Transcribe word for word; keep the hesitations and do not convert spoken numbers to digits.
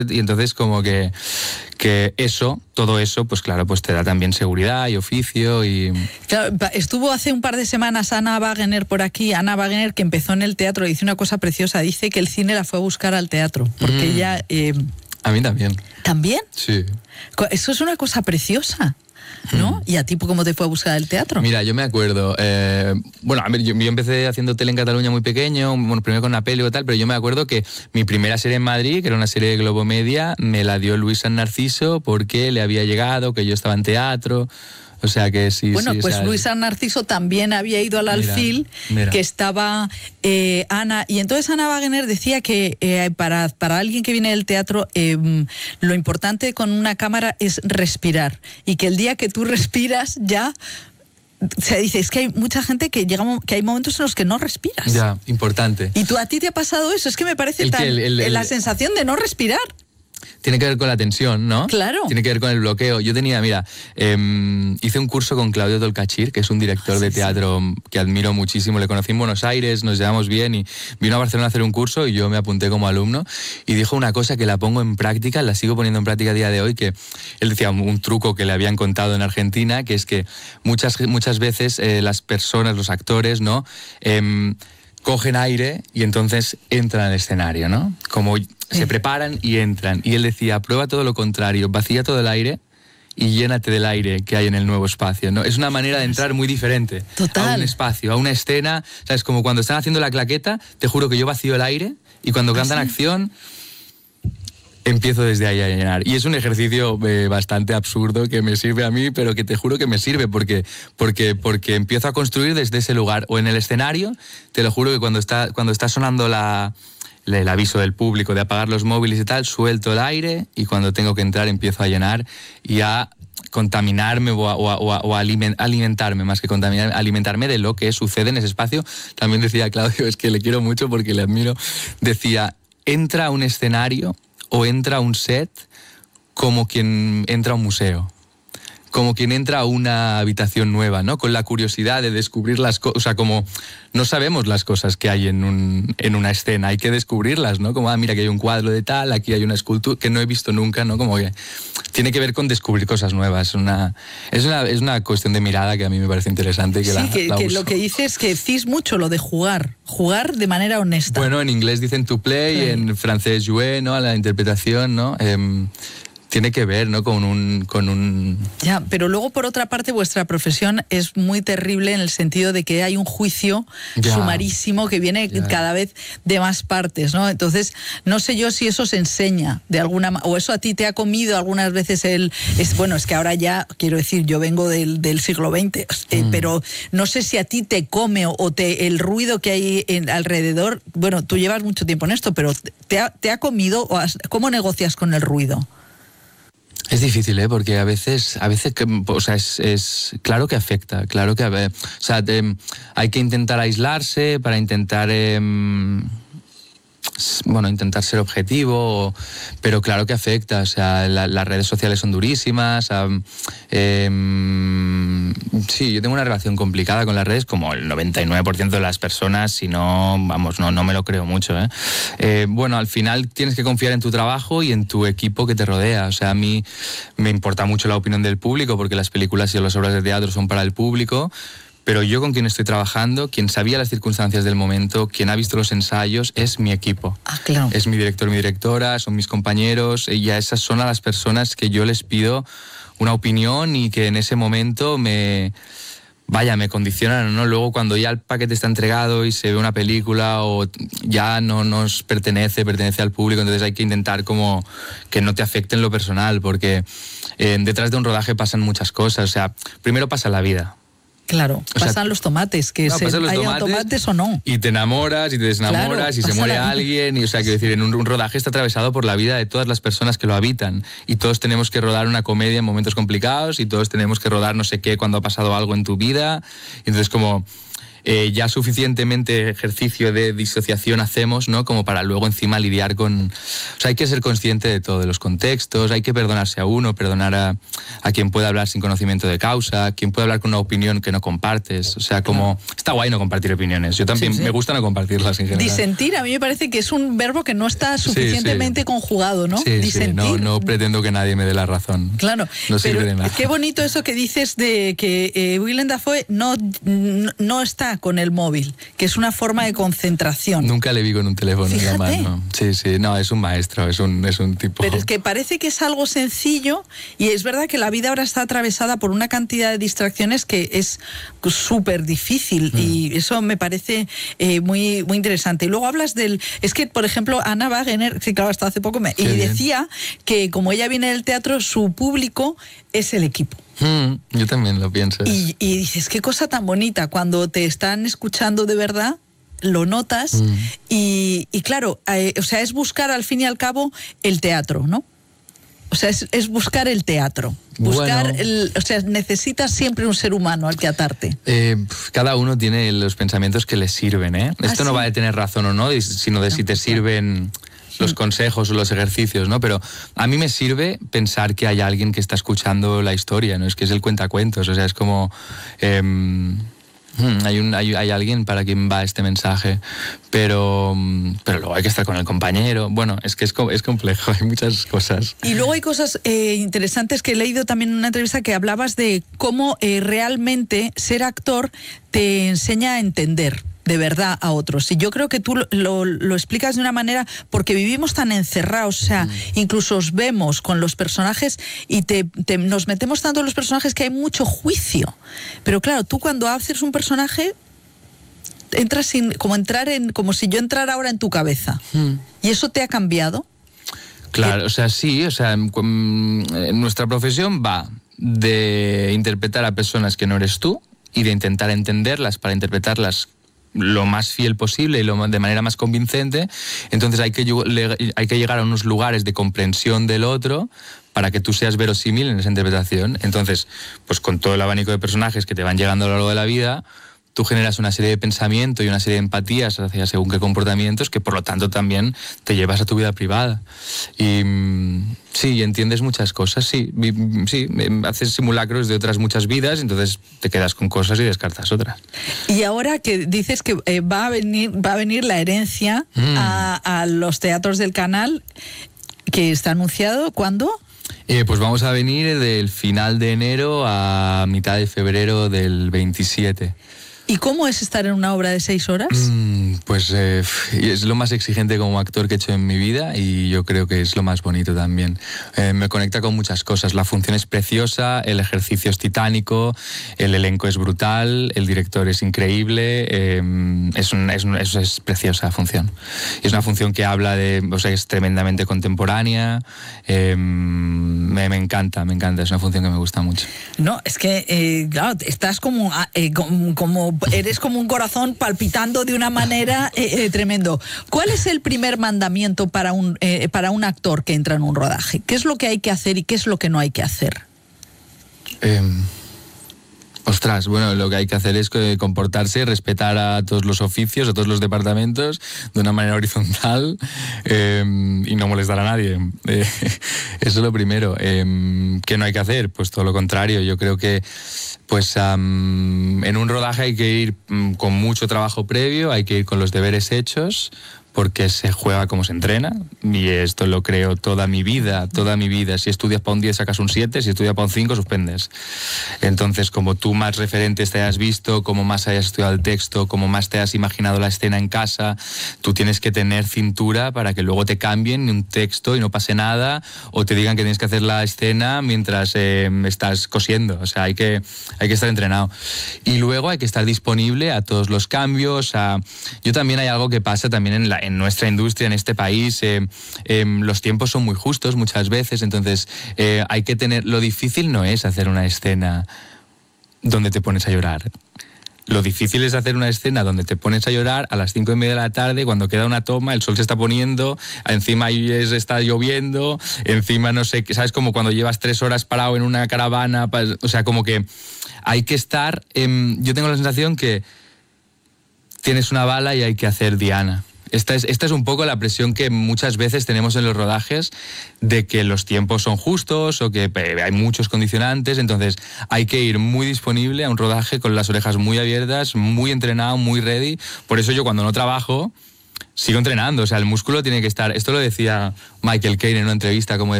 y entonces como que, que eso, todo eso, pues claro, pues te da también seguridad y oficio y... Claro, estuvo hace un par de semanas Ana Wagener por aquí, Ana Wagener que empezó en el teatro, dice una cosa preciosa, dice que el cine la fue a buscar al teatro, porque mm. ella... Eh, a mí también. ¿También? Sí. Eso es una cosa preciosa, ¿no? Mm. ¿Y a ti cómo te fue a buscar el teatro? Mira, yo me acuerdo, eh, bueno, a ver, yo, yo empecé haciendo tele en Cataluña muy pequeño, bueno, primero con una peli o tal, pero yo me acuerdo que mi primera serie en Madrid, que era una serie de Globomedia, me la dio Luis San Narciso porque le había llegado, que yo estaba en teatro... O sea que sí, bueno, sí, pues o sea, Luis San Narciso también había ido al Alfil, mira, mira. que estaba eh, Ana, y entonces Ana Wagener decía que eh, para, para alguien que viene del teatro, eh, lo importante con una cámara es respirar, y que el día que tú respiras ya... Se dice, es que hay mucha gente que llega, que hay momentos en los que no respiras. Ya, importante. ¿Y tú a ti te ha pasado eso? Es que me parece el tan, que el, el, el, la sensación de no respirar. Tiene que ver con la tensión, ¿no? Claro. Tiene que ver con el bloqueo. Yo tenía, mira, eh, hice un curso con Claudio Tolcachir, que es un director sí, de teatro sí. que admiro muchísimo. Le conocí en Buenos Aires, nos llevamos bien y vino a Barcelona a hacer un curso y yo me apunté como alumno y dijo una cosa que la pongo en práctica, la sigo poniendo en práctica a día de hoy, que él decía un, un truco que le habían contado en Argentina, que es que muchas, muchas veces eh, las personas, los actores, ¿no? Eh, cogen aire y entonces entran al escenario, ¿no? Como se preparan y entran. Y él decía, prueba todo lo contrario, vacía todo el aire y llénate del aire que hay en el nuevo espacio, ¿no? Es una manera de entrar muy diferente. Total. A un espacio, a una escena. ¿Sabes? Como cuando están haciendo la claqueta, te juro que yo vacío el aire y cuando cantan ¿Ah, sí? acción... empiezo desde ahí a llenar. Y es un ejercicio eh, bastante absurdo que me sirve a mí, pero que te juro que me sirve porque, porque, porque empiezo a construir desde ese lugar. O en el escenario, te lo juro que cuando está, cuando está sonando la, la, el aviso del público de apagar los móviles y tal, suelto el aire y cuando tengo que entrar empiezo a llenar y a contaminarme o, a, o, a, o, a, o a alimentarme, más que contaminar, alimentarme de lo que sucede en ese espacio. También decía Claudio, es que le quiero mucho porque le admiro, decía, entra a un escenario o entra a un set como quien entra a un museo, como quien entra a una habitación nueva, ¿no? Con la curiosidad de descubrir las cosas, o sea, como no sabemos las cosas que hay en, un, en una escena, hay que descubrirlas, ¿no? Como, ah, mira, que hay un cuadro de tal, aquí hay una escultura que no he visto nunca, ¿no? Como que tiene que ver con descubrir cosas nuevas. Una, es, una, es una cuestión de mirada que a mí me parece interesante. Que sí, la, que, la que uso. Lo que dices es que decís mucho lo de jugar, jugar de manera honesta. Bueno, en inglés dicen to play, sí. En francés jouer, ¿no? La interpretación, ¿no? Eh, tiene que ver, ¿no? Con un, con un... Ya, pero luego, por otra parte, vuestra profesión es muy terrible en el sentido de que hay un juicio ya. sumarísimo que viene ya. cada vez de más partes, ¿no? Entonces, no sé yo si eso se enseña de alguna manera, o eso a ti te ha comido algunas veces el... Es, bueno, es que ahora ya, quiero decir, yo vengo del, del siglo veinte, eh, mm. pero no sé si a ti te come o, o te, el ruido que hay en, alrededor, bueno, tú llevas mucho tiempo en esto, pero ¿te ha, te ha comido o has, cómo negocias con el ruido? Es difícil, ¿eh? Porque a veces, a veces, o sea, es, es claro que afecta, claro que, o sea, te, hay que intentar aislarse para intentar, eh, bueno, intentar ser objetivo, pero claro que afecta, o sea, la, las redes sociales son durísimas, eh, sí, yo tengo una relación complicada con las redes, como el noventa y nueve por ciento de las personas, si no, vamos, no, no me lo creo mucho, ¿eh? Eh, bueno, al final tienes que confiar en tu trabajo y en tu equipo que te rodea, o sea, a mí me importa mucho la opinión del público, porque las películas y las obras de teatro son para el público, pero yo con quien estoy trabajando, quien sabía las circunstancias del momento, quien ha visto los ensayos, es mi equipo. Ah, claro. Es mi director, mi directora, son mis compañeros, y a esas son a las personas que yo les pido una opinión y que en ese momento me... Vaya, me condicionan, ¿no? Luego cuando ya el paquete está entregado y se ve una película o ya no nos pertenece, pertenece al público, entonces hay que intentar como que no te afecte en lo personal, porque eh, detrás de un rodaje pasan muchas cosas, o sea, primero pasa la vida. Claro, o pasan sea, los tomates, que no, se, los hay tomates, tomates o no. Y te enamoras y te desenamoras, claro, y se muere la... alguien. Y, o sea, quiero decir, en un, un rodaje está atravesado por la vida de todas las personas que lo habitan. Y todos tenemos que rodar una comedia en momentos complicados y todos tenemos que rodar no sé qué cuando ha pasado algo en tu vida. Y entonces como... eh, ya suficientemente ejercicio de disociación hacemos, ¿no? Como para luego encima lidiar con... O sea, hay que ser consciente de todo, de los contextos, hay que perdonarse a uno, perdonar a, a quien puede hablar sin conocimiento de causa, quien puede hablar con una opinión que no compartes. O sea, como... Está guay no compartir opiniones. Yo también sí, sí. me gusta no compartirlas en general. Disentir, a mí me parece que es un verbo que no está suficientemente sí, sí. conjugado, ¿no? Sí, Disentir. Sí, no, no pretendo que nadie me dé la razón. Claro, no sirve pero de nada. Qué bonito eso que dices de que eh, Willem Dafoe no, no, no está con el móvil, que es una forma de concentración. Nunca le vi con un teléfono Fíjate. en la mano. Sí, sí, no, es un maestro, es un, es un tipo... Pero es que parece que es algo sencillo y es verdad que la vida ahora está atravesada por una cantidad de distracciones que es súper difícil mm. y eso me parece eh, muy, muy interesante. Y luego hablas del... Es que, por ejemplo, Anna Wagener, sí, claro, hasta hace poco, me, y bien. decía que como ella viene del teatro, su público es el equipo. Mm, yo también lo pienso. Y, y dices, qué cosa tan bonita, cuando te están escuchando de verdad, lo notas mm. y, y claro, eh, o sea, es buscar al fin y al cabo el teatro, ¿no? O sea, es, es buscar el teatro. Buscar, bueno, el, o sea, necesitas siempre un ser humano al que atarte. Eh, cada uno tiene los pensamientos que le sirven, ¿eh? ¿Ah, Esto sí? no va de tener razón o no, sino de no, si te sirven... los consejos o los ejercicios, ¿no? Pero a mí me sirve pensar que hay alguien que está escuchando la historia, ¿no? Es que es el cuentacuentos, o sea, es como... Eh, hay, un, hay, hay alguien para quien va este mensaje, pero, pero luego hay que estar con el compañero. Bueno, es que es, es complejo, hay muchas cosas. Y luego hay cosas eh, interesantes que he leído también en una entrevista que hablabas de cómo eh, realmente ser actor te enseña a entender de verdad a otros. Y yo creo que tú lo, lo, lo explicas de una manera, porque vivimos tan encerrados, o sea, mm. incluso os vemos con los personajes y te, te, nos metemos tanto en los personajes que hay mucho juicio. Pero claro, tú cuando haces un personaje, entras sin, como entrar en, como si yo entrara ahora en tu cabeza. Mm. ¿Y eso te ha cambiado? Claro, o sea, sí, o sea, en nuestra profesión va de interpretar a personas que no eres tú y de intentar entenderlas para interpretarlas lo más fiel posible y lo, de manera más convincente. Entonces hay que, hay que llegar a unos lugares de comprensión del otro para que tú seas verosímil en esa interpretación. Entonces, pues con todo el abanico de personajes que te van llegando a lo largo de la vida, tú generas una serie de pensamientos y una serie de empatías hacia según qué comportamientos que por lo tanto también te llevas a tu vida privada. Y sí, entiendes muchas cosas, sí, sí, haces simulacros de otras muchas vidas, entonces te quedas con cosas y descartas otras. Y ahora que dices que eh, va a venir, va a venir la herencia mm. a, a los teatros del Canal, que está anunciado, ¿cuándo? Eh, pues vamos a venir del final de enero a mitad de febrero del veintisiete. ¿Y cómo es estar en una obra de seis horas? Mm, pues eh, es lo más exigente como actor que he hecho en mi vida y yo creo que es lo más bonito también. Eh, me conecta con muchas cosas. La función es preciosa, el ejercicio es titánico, el elenco es brutal, el director es increíble, eh, es, un, es, un, es, es preciosa la función. Es una función que habla de, o sea, es tremendamente contemporánea, eh, me, me encanta, me encanta, es una función que me gusta mucho. No, es que, eh, claro, estás como, eh, como, como eres como un corazón palpitando de una manera eh, eh, tremendo. ¿Cuál es el primer mandamiento para un, eh, para un actor que entra en un rodaje? ¿Qué es lo que hay que hacer y qué es lo que no hay que hacer? Eh, ostras, bueno, lo que hay que hacer es comportarse, respetar a todos los oficios, a todos los departamentos de una manera horizontal eh, y no molestar a nadie. Eh, eso es lo primero. Eh, ¿Qué no hay que hacer? Pues todo lo contrario. Yo creo que pues um, en un rodaje hay que ir um, con mucho trabajo previo, hay que ir con los deberes hechos, porque se juega como se entrena, y esto lo creo toda mi vida, toda mi vida. Si estudias para un diez sacas un siete, si estudias para un cinco suspendes. Entonces, como tú más referentes te hayas visto, como más hayas estudiado el texto, como más te has imaginado la escena en casa, tú tienes que tener cintura para que luego te cambien un texto y no pase nada, o te digan que tienes que hacer la escena mientras eh, estás cosiendo. O sea, hay que, hay que estar entrenado. Y luego hay que estar disponible a todos los cambios. A... Yo también hay algo que pasa también en la en nuestra industria, en este país, eh, eh, los tiempos son muy justos muchas veces, entonces eh, hay que tener... Lo difícil no es hacer una escena donde te pones a llorar. Lo difícil es hacer una escena donde te pones a llorar a las cinco y media de la tarde, cuando queda una toma, el sol se está poniendo, encima ahí es, está lloviendo, encima no sé, ¿sabes? Como cuando llevas tres horas parado en una caravana, o sea, como que hay que estar... Eh, yo tengo la sensación que tienes una bala y hay que hacer diana. Esta es, esta es un poco la presión que muchas veces tenemos en los rodajes, de que los tiempos son justos o que hay muchos condicionantes, entonces hay que ir muy disponible a un rodaje con las orejas muy abiertas, muy entrenado, muy ready. Por eso yo cuando no trabajo sigo entrenando, o sea, el músculo tiene que estar, esto lo decía Michael Caine en una entrevista, como